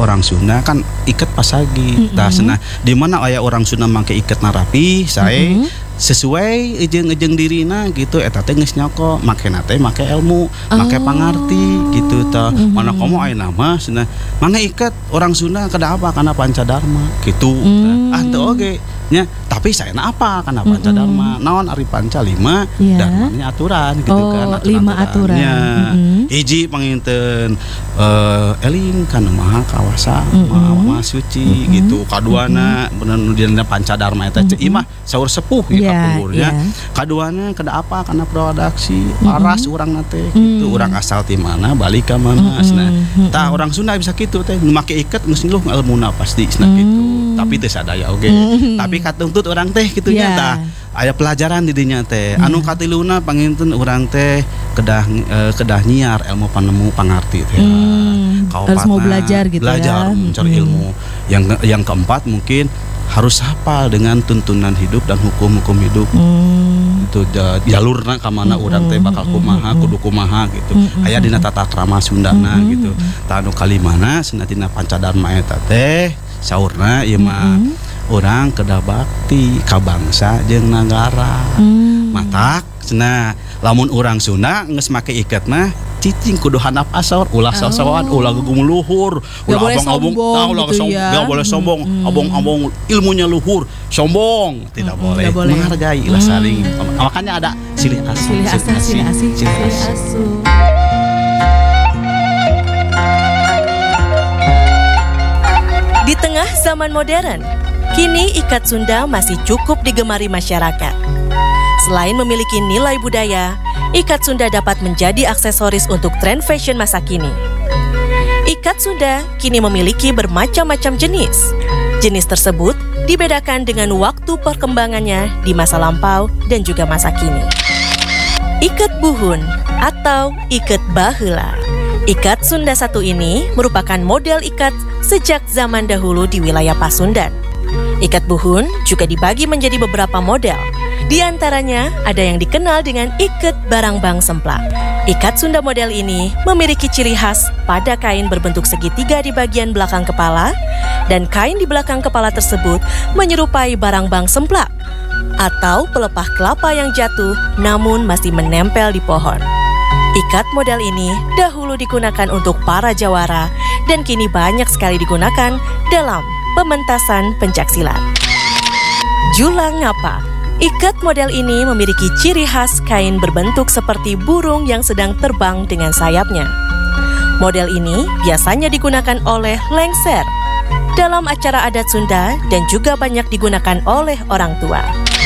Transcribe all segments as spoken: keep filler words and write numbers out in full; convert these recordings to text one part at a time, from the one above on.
orang Sunda kan iket pasagi. Mm-hmm. Tah cenah di mana aya orang Sunda make iket narapi sae mm-hmm. sesuai ejeng-ejeng dirina gitu eta teh geus nyoko makena teh make ilmu, oh. make pangarti gitu tah. Mm-hmm. Mana komo aya nama cenah mangga iket orang Sunda kada apa kana Pancadharma gitu. Mm-hmm. Ah teu oge nya tapi saena apa kana Pancadharma. Mm-hmm. Naon ari panca lima yeah. dharmanya aturan gitu oh, kan aturan lima aturan. Mm-hmm. Hiji panginten uh, eling kana maha kawasa mm-hmm. maha, maha suci mm-hmm. gitu kaduana mm-hmm. bener nu dina Pancadharma eta mm-hmm. imah saur sepuh ya yeah, umurnya yeah. kaduana kada apa kana produksi mm-hmm. aras urang nate gitu mm-hmm. urang asal ti mana balik ka mana mm-hmm. nah tah orang Sunda bisa kitu teh nu make iket geus ngiluh ilmuna pasti cenah mm-hmm. gitu tapi teh sadaya oge okay. mm-hmm. tapi katuntut orang teh kitu nya yeah. tah aya pelajaran di dinya teh yeah. anu katiluna panginten urang teh kedah uh, kedah nyiar ilmu panemu pangarti teh mm. harus mau belajar gitu belajar ya mencari mm. ilmu yang yang keempat mungkin harus hafal dengan tuntunan hidup dan hukum-hukum hidup mm. itu jalurna ka mana mm. urang teh bakal kumaha mm. kudu kumaha gitu mm. aya dina tata krama Sundana mm. gitu tah anu kalimana cenah dina Pancadharma eta teh saurna ieu mah mm. urang kedah bakti ka bangsa jeung nagara mm. matak cenah lamun urang Sunda geus make iket mah cicing kudu handap asor ulah oh. sasawan ulah gugum luhur ulah abong-abong tah ulah gitu ya. Gak boleh sombong hmm. abong-abong ilmunya luhur sombong tidak hmm, boleh boleh menghargai ulah hmm. saling makanya ada silih asuh silih asah silih asih silih asuh. Di tengah zaman modern kini ikat Sunda masih cukup digemari masyarakat. Selain memiliki nilai budaya, ikat Sunda dapat menjadi aksesoris untuk tren fashion masa kini. Ikat Sunda kini memiliki bermacam-macam jenis. Jenis tersebut dibedakan dengan waktu perkembangannya di masa lampau dan juga masa kini. Ikat buhun atau ikat baheula. Ikat Sunda satu ini merupakan model ikat sejak zaman dahulu di wilayah Pasundan. Ikat buhun juga dibagi menjadi beberapa model. Di antaranya ada yang dikenal dengan ikat barangbang semplak. Ikat Sunda model ini memiliki ciri khas pada kain berbentuk segitiga di bagian belakang kepala dan kain di belakang kepala tersebut menyerupai barangbang semplak atau pelepah kelapa yang jatuh namun masih menempel di pohon. Ikat model ini dahulu digunakan untuk para jawara dan kini banyak sekali digunakan dalam pementasan pencaksilat. Julang ngapa? Ikat model ini memiliki ciri khas kain berbentuk seperti burung yang sedang terbang dengan sayapnya. Model ini biasanya digunakan oleh lengser dalam acara adat Sunda dan juga banyak digunakan oleh orang tua.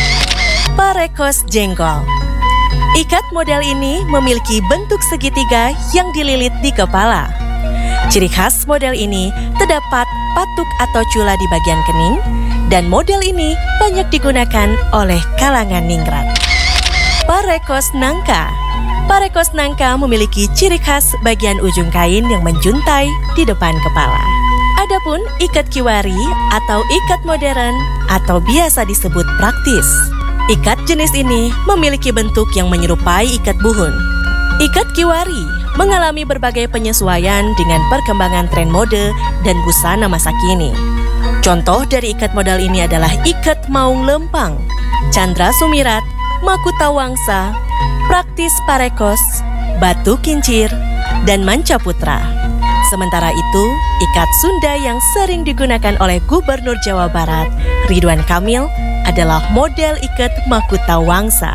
Parekos jengkol. Ikat model ini memiliki bentuk segitiga yang dililit di kepala. Ciri khas model ini terdapat patuk atau cula di bagian kening dan model ini banyak digunakan oleh kalangan ningrat. Parekos nangka. Parekos nangka memiliki ciri khas bagian ujung kain yang menjuntai di depan kepala. Adapun ikat kiwari atau ikat modern atau biasa disebut praktis. Ikat jenis ini memiliki bentuk yang menyerupai ikat buhun. Ikat kiwari mengalami berbagai penyesuaian dengan perkembangan tren mode dan busana masa kini. Contoh dari ikat model ini adalah ikat maung lempang, candra sumirat, makuta wangsa, praktis parekos, batu kincir, dan manca putra. Sementara itu, ikat Sunda yang sering digunakan oleh Gubernur Jawa Barat, Ridwan Kamil, adalah model ikat makuta wangsa.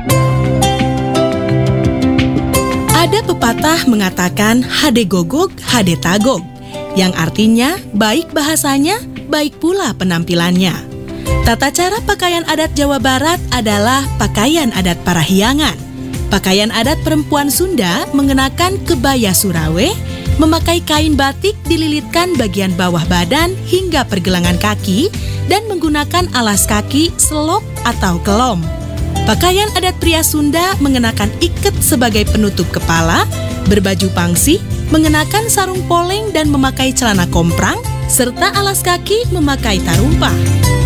Ada pepatah mengatakan hade gogog, hade tagog, yang artinya baik bahasanya, baik pula penampilannya. Tata cara pakaian adat Jawa Barat adalah pakaian adat Parahyangan. Pakaian adat perempuan Sunda mengenakan kebaya Surawe, memakai kain batik dililitkan bagian bawah badan hingga pergelangan kaki, dan menggunakan alas kaki, selop atau kelom. Pakaian adat pria Sunda mengenakan iket sebagai penutup kepala, berbaju pangsi, mengenakan sarung poleng dan memakai celana komprang, serta alas kaki memakai tarumpah.